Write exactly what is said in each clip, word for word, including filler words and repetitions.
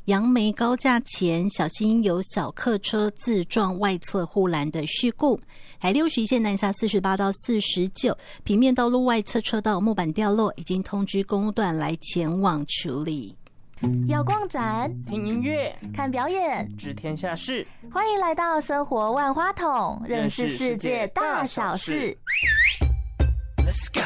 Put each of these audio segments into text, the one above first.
杨梅高架前小心有小客车自撞外侧护栏的事故。台六十一线南下四十八到四十九，平面道路外侧车道木板掉落，已经通知公务段来前往处理。 有逛展， 听音乐， 看表演， 知天下事。 欢迎来到生活万花筒，认识世界大小事。 Let's go。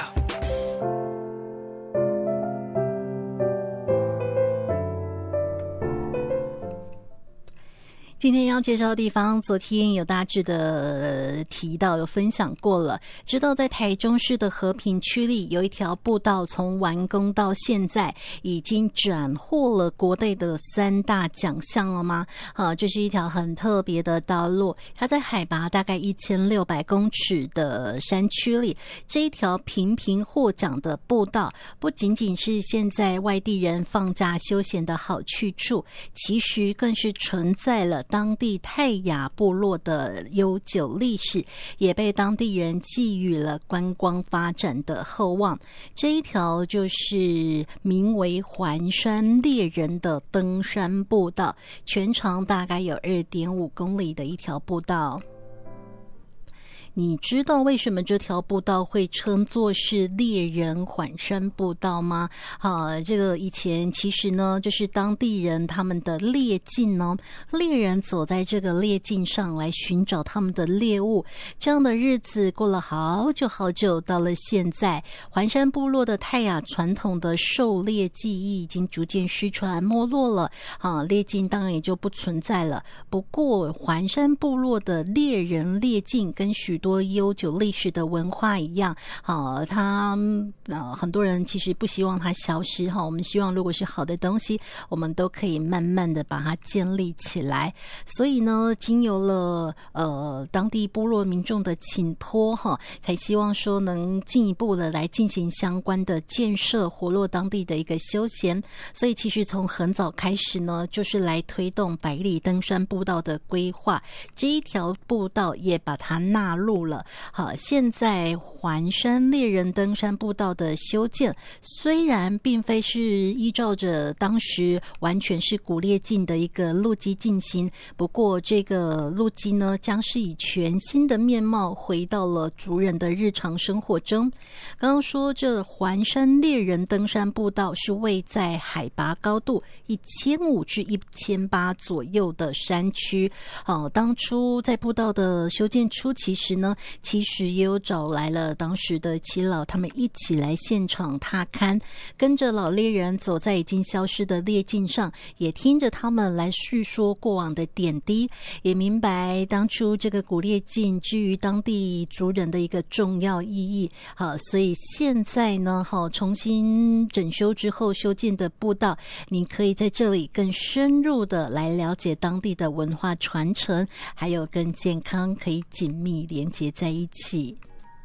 今天要介绍的地方，昨天有大致的提到，有分享过了。知道在台中市的和平区里有一条步道，从完工到现在已经斩获了国内的三大奖项了吗？啊，这是一条很特别的道路，它在海拔大概一千六百公尺的山区里，这一条频频获奖的步道，不仅仅是现在外地人放假休闲的好去处，其实更是存在了当地泰雅部落的悠久历史，也被当地人寄予了观光发展的厚望。这一条就是名为环山猎人的登山步道，全长大概有 二点五公里的一条步道。你知道为什么这条步道会称作是猎人环山步道吗？啊，这个以前其实呢，就是当地人他们的猎径呢，猎人走在这个猎径上来寻找他们的猎物，这样的日子过了好久好久，到了现在，环山部落的泰雅传统的狩猎技艺已经逐渐失传没落了，啊，猎径当然也就不存在了。不过，环山部落的猎人猎径跟许多悠久历史的文化一样，好，它呃很多人其实不希望它消失哈。我们希望如果是好的东西，我们都可以慢慢的把它建立起来。所以呢，经由了呃当地部落民众的请托哈，才希望说能进一步的来进行相关的建设，活络当地的一个休闲。所以其实从很早开始呢，就是来推动百里登山步道的规划，这一条步道也把它纳入了。好，现在环山猎人登山步道的修建，虽然并非是依照着当时完全是古猎径的一个路基进行，不过这个路基呢，将是以全新的面貌回到了族人的日常生活中。刚刚说这环山猎人登山步道是位在海拔高度一千五至一千八左右的山区。好，当初在步道的修建初期时呢，其实也有找来了当时的耆老，他们一起来现场踏勘，跟着老猎人走在已经消失的猎径上，也听着他们来叙说过往的点滴，也明白当初这个古猎径之于当地族人的一个重要意义。好，所以现在呢，好，重新整修之后修建的步道，你可以在这里更深入的来了解当地的文化传承，还有跟健康可以紧密连接在一起。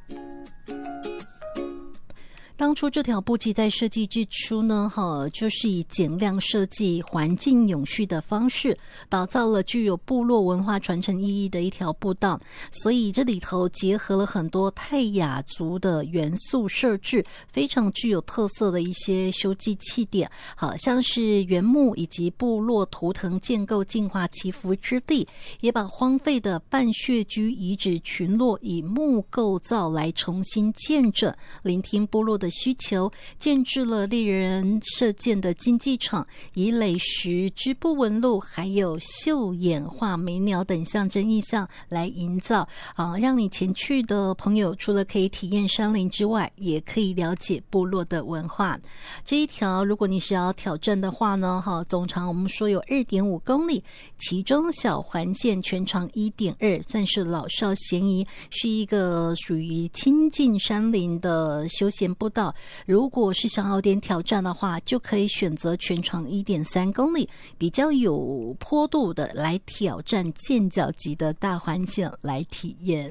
当初这条步迹在设计之初呢，哈，就是以减量设计、环境永续的方式，打造了具有部落文化传承意义的一条步道。所以这里头结合了很多泰雅族的元素设置，非常具有特色的一些修祭器点，好像是原木以及部落图腾建构净化祈福之地，也把荒废的半穴居遗址群落以木构造来重新建整，聆听部落的需求，建制了猎人射箭的竞技场，以垒石、织布纹路还有绣眼画眉鸟等象征意象来营造啊，让你前去的朋友除了可以体验山林之外，也可以了解部落的文化。这一条如果你是要挑战的话呢，哈，总长我们说有 二点五公里，其中小环线全长 一点二， 算是老少咸宜，是一个属于亲近山林的休闲步道。如果是想要点挑战的话，就可以选择全长 一点三公里，比较有坡度的来挑战健脚级的大环线来体验。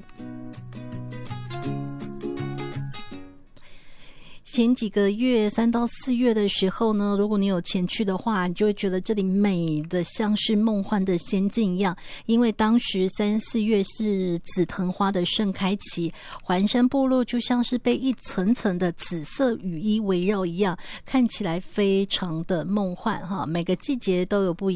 前几个月三到四月的时候呢，如果你有前去的话，你就会觉得这里美的像是梦幻的仙境一样，因为当时三四月是紫藤花的盛开期，环山部落就像是被一层层的紫色雨衣围绕一样，看起来非常的梦幻哈。每个季节都有不一样